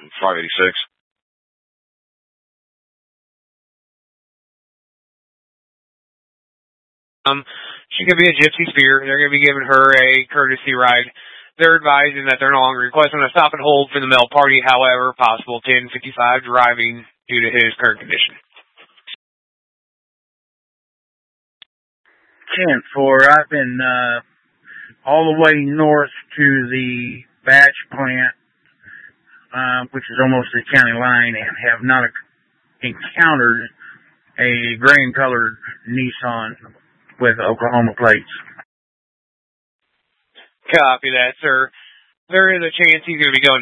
586. She's going to be a Gypsy Spear. They're going to be giving her a courtesy ride. They're advising that they're no longer requesting a stop and hold for the male party. However, possible 1055 driving due to his current condition. 10-4. I've been all the way north to the batch plant, which is almost the county line, and have not encountered a gray and colored Nissan with Oklahoma plates. Copy that, sir. There is a chance he's going to be going